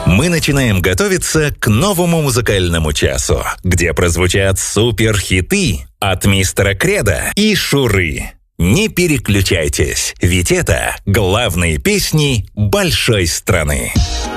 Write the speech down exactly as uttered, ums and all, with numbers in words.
Мы начинаем готовиться к новому музыкальному часу, где прозвучат суперхиты от мистера Кредо и Шуры. Не переключайтесь, ведь это главные песни большой страны.